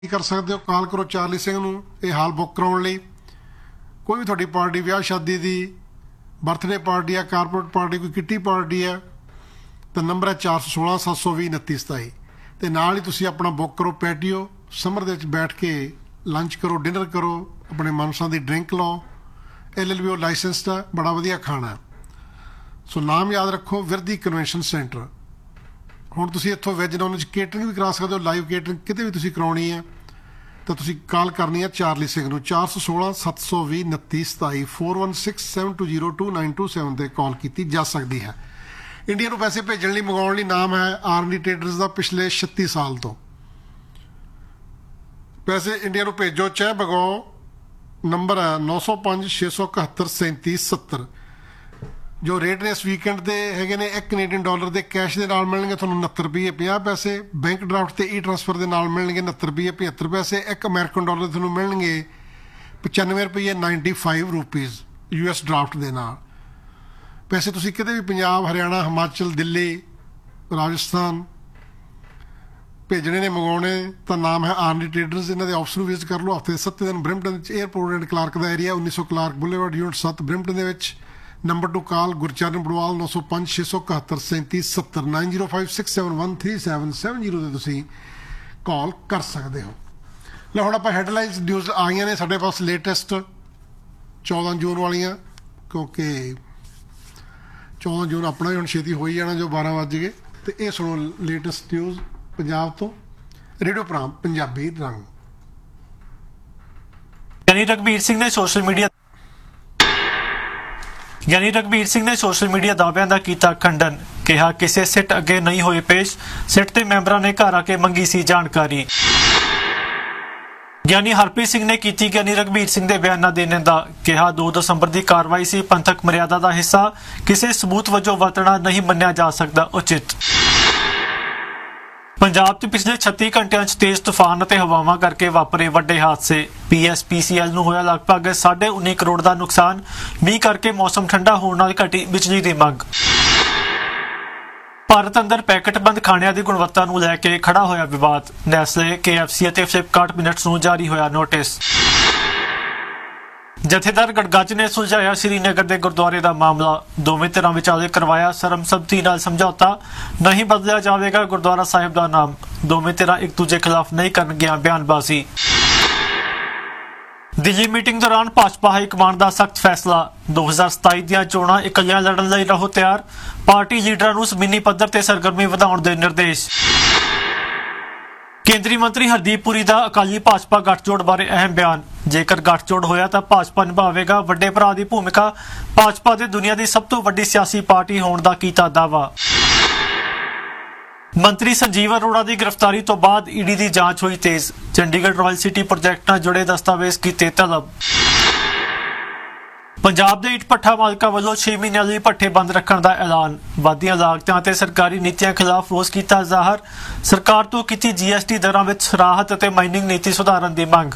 कर सकते हो। कॉल करो चार्ली सिंह नूं ये हाल बुक कराउण लई। कोई भी तुहाडी पार्टी विआह शादी दी बर्थडे पार्टी है, कारपोरेट पार्टी, कोई किट्टी पार्टी है तो नंबर है 416 720 2927 ते नाल ही तुसीं अपना बुक करो पैटियो। समर दे विच बैठ के लंच करो, डिनर करो, अपने मनपसंद दी ड्रिंक लो। LLBO लाइसेंस्ड है, बड़ा वधिया खाना है। सो नाम याद रखो, विरदी कन्वेंशन सेंटर। ਹੁਣ ਤੁਸੀਂ ਇੱਥੋਂ ਵੈਜ ਨੌਨ ਵੈਜ ਕੇਟਰਿੰਗ ਵੀ ਕਰਾ ਸਕਦੇ ਹੋ। ਲਾਈਵ ਕੇਟਰਿੰਗ ਕਿਤੇ ਵੀ ਤੁਸੀਂ ਕਰਾਉਣੀ ਹੈ ਤਾਂ ਤੁਸੀਂ ਕਾਲ ਕਰਨੀ ਹੈ ਚਾਰਲੀ ਸਿੰਘ ਨੂੰ 416 720 2927 416 720 2927 ਤੇ ਕਾਲ ਕੀਤੀ ਜਾ ਸਕਦੀ ਹੈ। ਇੰਡੀਆ ਨੂੰ ਪੈਸੇ ਭੇਜਣ ਲਈ ਮੰਗਾਉਣ ਲਈ ਨਾਮ ਹੈ ਆਰਡੀ ਟ੍ਰੇਡਰਸ ਦਾ ਪਿਛਲੇ 36 ਸਾਲ ਤੋਂ। ਪੈਸੇ ਇੰਡੀਆ ਨੂੰ ਭੇਜੋ ਚਾਹੇ ਮੰਗਾਓ। ਨੰਬਰ ਹੈ 905 671 3770। जो रेट ने इस वीकेंड के है ने $1 कनेडियन के कैश के नाल मिलणगे तुहानूं 69 रुपये 50 पैसे। बैंक ड्राफ्ट ते ट्रांसफर के नाल मिलणगे 69 रुपये 75 पैसे। $1 अमेरिकन तुहानूं मिलणगे 95 रुपये 95 रुपीज़ US ड्राफ्ट के नाल। पैसे तुसीं किते भी पंजाब, हरियाणा, हिमाचल, दिल्ली, राजस्थान भेजने ने मंगाने तो नाम है आरडी ट्रेडर्स। इन्हों के ऑफिस में विजिट कर लो। हफ्ते 7 दिन ब्रिम्पटन एयरपोर्ट एंड क्लार्क का एरिया 1900 क्लार्क बुलेवार्ड यूनिट 7 ब्रिम्पटन के। Number two call Gurcharan Badwal 905 671 3770 905 671 3770 ਤੇ ਤੁਸੀਂ ਕਾਲ ਕਰ ਸਕਦੇ ਹੋ। ਲੈ ਹੁਣ ਆਪਾਂ ਹੈਡਲਾਈਨਸ ਨਿਊਜ਼ ਆਈਆਂ ਨੇ ਸਾਡੇ ਪਾਸ ਲੇਟੈਸਟ 14 ਜੂਨ ਵਾਲੀਆਂ, ਕਿਉਂਕਿ 14 ਜੂਨ ਆਪਣਾ ਵੀ ਹੁਣ ਛੇਤੀ ਹੋ ਹੀ ਜਾਣਾ ਜੋ 12 ਵੱਜ ਗਏ। ਤੇ ਇਹ ਸੁਣੋ ਲੇਟੈਸਟ ਨਿਊਜ਼ ਪੰਜਾਬ ਤੋਂ, ਰੇਡੀਓ ਪ੍ਰਾਮ ਪੰਜਾਬੀ ਰੰਗ। ਯਾਨੀ ਰਘਬੀਰ ਸਿੰਘ ਨੇ ਸੋਸ਼ਲ ਮੀਡੀਆ ਦਾਅਵਿਆਂ ਦਾ ਕੀਤਾ ਖੰਡਨ। ਕਿਹਾ ਕਿਸੇ ਸਿੱਟ ਅੱਗੇ ਨਹੀਂ ਹੋਏ ਪੇਸ਼। ਸਿੱਟ ਦੇ ਮੈਂਬਰਾਂ ਨੇ ਘਰ ਆ ਕੇ ਮੰਗੀ ਸੀ ਜਾਣਕਾਰੀ। ਗਿਆਨੀ ਹਰਪ੍ਰੀਤ ਸਿੰਘ ਨੇ ਕੀਤੀ ਗਿਆਨੀ ਰਘਬੀਰ ਸਿੰਘ ਦੇ ਬਿਆਨਾਂ ਦੀ ਨਿੰਦਾ। ਕਿਹਾ 2 ਦਸੰਬਰ ਦੀ ਕਾਰਵਾਈ ਸੀ ਪੰਥਕ ਮਰਿਆਦਾ ਦਾ ਹਿੱਸਾ, ਕਿਸੇ ਸਬੂਤ ਵਜੋਂ ਵਰਤਣਾ ਨਹੀਂ ਮੰਨਿਆ ਜਾ ਸਕਦਾ ਉਚਿਤ। ਪੰਜਾਬ 'ਚ ਪਿਛਲੇ 36 ਘੰਟਿਆਂ 'ਚ ਤੇਜ਼ ਤੂਫਾਨ ਅਤੇ ਹਵਾਵਾਂ ਕਰਕੇ ਵਾਪਰੇ ਵੱਡੇ ਹਾਦਸੇ। PSPCL ਨੂੰ ਹੋਇਆ ਲਗਭਗ 19.5 ਕਰੋੜ ਦਾ ਨੁਕਸਾਨ। ਮੀਂਹ ਕਰਕੇ ਮੌਸਮ ਠੰਡਾ ਹੋਣ ਨਾਲ ਘਟੀ ਬਿਜਲੀ ਦੀ ਮੰਗ। ਭਾਰਤ ਅੰਦਰ ਪੈਕੇਟਬੰਦ ਖਾਣਿਆਂ ਦੀ ਗੁਣਵੱਤਾ ਨੂੰ ਲੈ ਕੇ ਖੜਾ ਹੋਇਆ ਵਿਵਾਦ। ਨੈਸਲੇ, KFC ਅਤੇ ਫਲਿੱਪਕਾਰਟ ਮਿੰਟਸ ਨੂੰ ਜਾਰੀ ਹੋਇਆ ਨੋਟਿਸ। ਜਥੇਦਾਰ ਗੜਗੱਜ ਨੇ ਸੁਲਝਾਇਆ ਸ਼੍ਰੀਨਗਰ ਦੇ ਗੁਰਦੁਆਰੇ ਦਾ ਮਾਮਲਾ। ਦੋਵੇਂ ਧਿਰਾਂ ਵਿਚਾਲੇ ਕਰਵਾਇਆ ਸਰਮਸੰਮਤੀ ਨਾਲ ਸਮਝੌਤਾ। ਨਹੀਂ ਬਦਲਿਆ ਜਾਵੇਗਾ ਗੁਰਦੁਆਰਾ ਸਾਹਿਬ ਦਾ ਨਾਮ। ਦੋਵੇਂ ਧਿਰਾਂ ਇੱਕ ਦੂਜੇ ਖਿਲਾਫ ਨਹੀਂ ਕਰਨਗੀਆਂ ਬਿਆਨਬਾਜ਼ੀ। ਦਿੱਲੀ ਮੀਟਿੰਗ ਦੌਰਾਨ ਭਾਜਪਾ ਹਾਈ ਕਮਾਂਡ ਦਾ ਸਖਤ ਫੈਸਲਾ। 2027 ਦੀਆਂ ਚੋਣਾਂ ਇਕੱਲਿਆਂ ਲੜਨ ਲਈ ਰਹੋ ਤਿਆਰ। ਪਾਰਟੀ ਲੀਡਰਾਂ ਨੂੰ ਜ਼ਮੀਨੀ ਪੱਧਰ ਤੇ ਸਰਗਰਮੀ ਵਧਾਉਣ ਦੇ ਨਿਰਦੇਸ਼। ਕੇਂਦਰੀ ਮੰਤਰੀ ਹਰਦੀਪ ਪੁਰੀ ਦਾ ਅਕਾਲੀ ਭਾਜਪਾ ਗੱਠਜੋੜ ਬਾਰੇ ਅਹਿਮ ਬਿਆਨ। ਜੇਕਰ ਗੱਠਜੋੜ ਹੋਇਆ ਤਾਂ ਭਾਜਪਾ ਨਿਭਾਵੇਗਾ ਵੱਡੇ ਭਰਾ ਦੀ ਭੂਮਿਕਾ। ਭਾਜਪਾ ਦੇ ਦੁਨੀਆ ਦੀ ਸਭ ਤੋਂ ਵੱਡੀ ਸਿਆਸੀ ਪਾਰਟੀ ਹੋਣ ਦਾ ਕੀਤਾ ਦਾਅਵਾ। ਮੰਤਰੀ ਸੰਜੀਵ ਅਰੋੜਾ ਦੀ ਗ੍ਰਿਫਤਾਰੀ ਤੋਂ ਬਾਅਦ ED ਦੀ ਜਾਂਚ ਹੋਈ ਤੇਜ਼। ਚੰਡੀਗੜ੍ਹ ਰਾਇਲ ਸਿਟੀ ਪ੍ਰੋਜੈਕਟ ਨਾਲ ਜੁੜੇ ਦਸਤਾਵੇਜ਼ ਕੀਤੇ ਤਲਬ। ਪੰਜਾਬ ਦੇ ਇੱਟ ਭੱਠਾ ਮਾਲਕਾਂ ਵੱਲੋਂ 6 ਮਹੀਨਿਆਂ ਲਈ ਭੱਠੇ ਬੰਦ ਰੱਖਣ ਦਾ ਐਲਾਨ। ਵਧਦੀਆਂ ਲਾਗਤਾਂ ਅਤੇ ਸਰਕਾਰੀ ਨੀਤੀਆਂ ਖਿਲਾਫ ਰੋਸ ਕੀਤਾ ਜ਼ਾਹਰ। ਸਰਕਾਰ ਤੋਂ ਕੀਤੀ GST ਦਰਾਂ ਵਿੱਚ ਰਾਹਤ ਅਤੇ ਮਾਈਨਿੰਗ ਨੀਤੀ ਸੁਧਾਰਨ ਦੀ ਮੰਗ।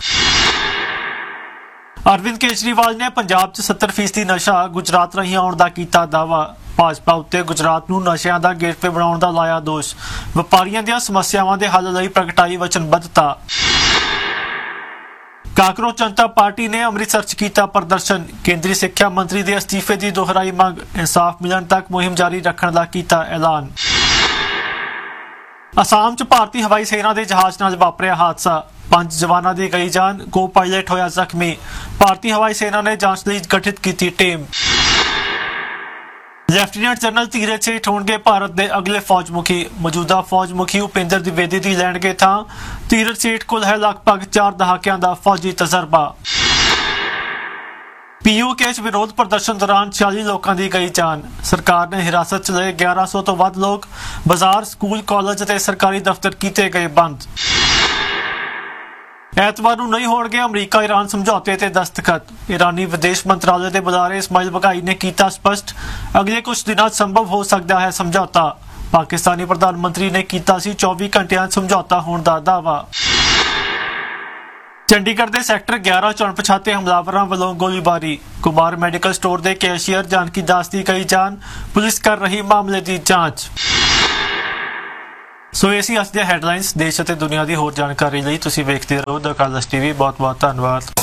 ਅਰਵਿੰਦ ਕੇਜਰੀਵਾਲ ਨੇ ਪੰਜਾਬ 'ਚ 70% ਨਸ਼ਾ ਗੁਜਰਾਤ ਰਾਹੀਂ ਆਉਣ ਦਾ ਕੀਤਾ ਦਾਅਵਾ। ਭਾਜਪਾ ਉੱਤੇ ਗੁਜਰਾਤ ਨੂੰ ਨਸ਼ਿਆਂ ਦਾ ਗੇਟਵੇ ਬਣਾਉਣ ਦਾ ਲਾਇਆ ਦੋਸ਼। ਵਪਾਰੀਆਂ ਦੀਆਂ ਸਮੱਸਿਆਵਾਂ ਦੇ ਹੱਲ ਲਈ ਪ੍ਰਗਟਾਈ ਵਚਨਬੱਧਤਾ। ਕਾਕਰੋਚ ਜਨਤਾ ਪਾਰਟੀ ਨੇ ਅੰਮ੍ਰਿਤਸਰ 'ਚ ਕੀਤਾ ਪ੍ਰਦਰਸ਼ਨ। ਕੇਂਦਰੀ ਸਿੱਖਿਆ ਮੰਤਰੀ ਦੇ ਅਸਤੀਫੇ ਦੀ ਦੁਹਰਾਈ ਮੰਗ। ਇਨਸਾਫ ਮਿਲਣ ਤੱਕ ਮੁਹਿੰਮ ਜਾਰੀ ਰੱਖਣ ਦਾ ਕੀਤਾ ਐਲਾਨ। ਅਸਾਮ 'ਚ ਭਾਰਤੀ ਹਵਾਈ ਸੈਨਾ ਦੇ ਜਹਾਜ਼ ਨਾਲ ਵਾਪਰਿਆ ਹਾਦਸਾ। 5 ਜਵਾਨਾਂ ਦੀ ਗਈ ਜਾਨ, ਕੋ ਪਾਇਲਟ ਹੋਇਆ ਜ਼ਖਮੀ। ਭਾਰਤੀ ਹਵਾਈ ਸੈਨਾ ਨੇ ਜਾਂਚ ਲਈ ਗਠਿਤ ਕੀਤੀ ਟੀਮ। ਲੈਫਟੀਨੈਂਟ ਜਨਰਲ ਧੀਰਜ ਸੇਠ ਹੋਣਗੇ ਭਾਰਤ ਦੇ ਅਗਲੇ ਫੌਜ ਮੁਖੀ। ਮੌਜੂਦਾ ਫੌਜ ਮੁਖੀ ਉਪੇਂਦਰ ਦਿਵੇਦੀ ਦੀ ਲੈਣਗੇ ਥਾਂ। ਧੀਰਜ ਸੇਠ ਕੋਲ ਹੈ ਲਗਭਗ 4 ਦਹਾਕਿਆਂ ਦਾ ਫੌਜੀ ਤਜਰਬਾ। POK 'ਚ ਵਿਰੋਧ ਪ੍ਰਦਰਸ਼ਨ ਦੌਰਾਨ 40 ਲੋਕਾਂ ਦੀ ਗਈ ਜਾਨ। ਸਰਕਾਰ ਨੇ ਹਿਰਾਸਤ 'ਚ ਲਏ 1100 ਤੋਂ ਵੱਧ ਲੋਕ। ਬਾਜ਼ਾਰ, ਸਕੂਲ, ਕਾਲਜ ਅਤੇ ਸਰਕਾਰੀ ਦਫ਼ਤਰ ਕੀਤੇ ਗਏ ਬੰਦ। ਐਤਵਾਰ ਨੂੰ ਨਹੀਂ ਹੋਣਗੇ ਅਮਰੀਕਾ ਈਰਾਨ ਸਮਝੌਤੇ ਤੇ ਦਸਤਖਤ। ਈਰਾਨੀ ਵਿਦੇਸ਼ ਮੰਤਰਾਲੇ ਦੇ ਬੁਲਾਰੇ ਇਸਮਾਇਲ ਬਘਾਈ ਨੇ ਕੀਤਾ ਸਪਸ਼ਟ, ਅਗਲੇ ਕੁਝ ਦਿਨਾਂ 'ਚ ਸੰਭਵ ਹੋ ਸਕਦਾ ਹੈ ਸਮਝੌਤਾ। ਪਾਕਿਸਤਾਨੀ ਪ੍ਰਧਾਨ ਮੰਤਰੀ ਨੇ ਕੀਤਾ ਸੀ 24 ਘੰਟਿਆਂ 'ਚ ਸਮਝੌਤਾ ਹੋਣ ਦਾ ਦਾਅਵਾ। ਚੰਡੀਗੜ੍ਹ ਦੇ ਸੈਕਟਰ 11 'ਚ ਅਣਪਛਾਤੇ ਹਮਲਾਵਰਾਂ ਵੱਲੋਂ ਗੋਲੀਬਾਰੀ। ਕੁਮਾਰ ਮੈਡੀਕਲ ਸਟੋਰ ਦੇ ਕੈਸ਼ੀਅਰ ਜਾਨਕੀ ਦਾਸ ਦੀ ਗਈ ਜਾਨ। ਪੁਲਿਸ ਕਰ ਰਹੀ ਮਾਮਲੇ ਦੀ ਜਾਂਚ। ਸੋ ਇਹ ਸੀ ਅੱਜ ਦੀਆਂ ਹੈਡਲਾਈਨਸ। ਦੇਸ਼ ਅਤੇ ਦੁਨੀਆ ਦੀ ਹੋਰ ਜਾਣਕਾਰੀ ਲਈ ਤੁਸੀਂ ਵੇਖਦੇ ਰਹੋ ਦ ਕਾਲਸ ਟੀਵੀ। ਬਹੁਤ ਬਹੁਤ ਧੰਨਵਾਦ।